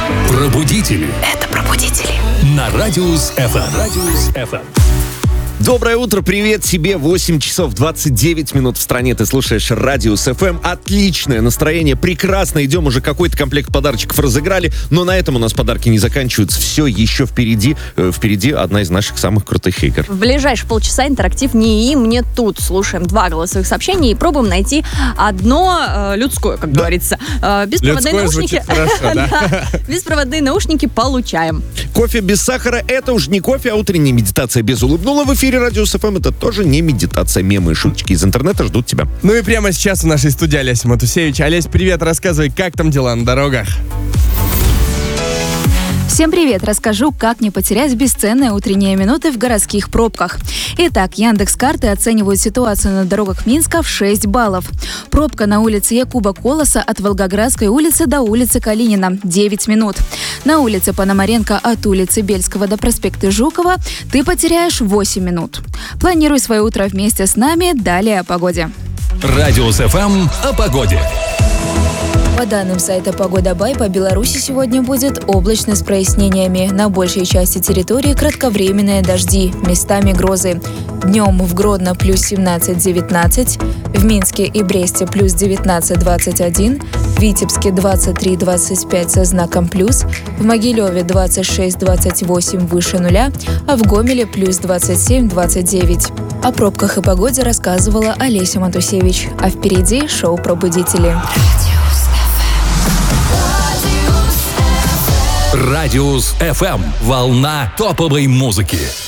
Пробудители. Это пробудители. На Радиус FM. Доброе утро, привет тебе. 8 часов 29 минут в стране. Ты слушаешь Радиус FM. Отличное настроение, прекрасно. Идем, уже какой-то комплект подарочков разыграли. Но на этом у нас подарки не заканчиваются. Все еще впереди. Впереди одна из наших самых крутых игр. В ближайшие полчаса интерактив «Не им, не тут». Слушаем 2 голосовых сообщения и пробуем найти одно людское, как говорится. Беспроводные людское наушники. звучит хорошо, да? Беспроводные наушники получаем. Кофе без сахара — это уж не кофе, а утренняя медитация без улыбнула в эфире Радиус ФМ. Это тоже не медитация. Мемы и шуточки из интернета ждут тебя. Ну и прямо сейчас в нашей студии Олеся Матусевич. Олесь, привет, рассказывай, как там дела на дорогах? Всем привет! Расскажу, как не потерять бесценные утренние минуты в городских пробках. Итак, Яндекс.Карты оценивают ситуацию на дорогах Минска в 6 баллов. Пробка на улице Якуба Колоса от Волгоградской улицы до улицы Калинина – 9 минут. На улице Пономаренко от улицы Бельского до проспекта Жукова ты потеряешь 8 минут. Планируй свое утро вместе с нами. Далее о погоде. Радиус FM о погоде. По данным сайта «Погода Бай», по Беларуси сегодня будет облачно с прояснениями. На большей части территории кратковременные дожди, местами грозы. Днем в Гродно плюс 17-19, в Минске и Бресте плюс 19-21, в Витебске 23-25 со знаком плюс, в Могилеве 26-28 выше нуля, а в Гомеле плюс 27-29. О пробках и погоде рассказывала Олеся Матусевич. А впереди шоу «Пробудители». Радиус FM. Волна топовой музыки.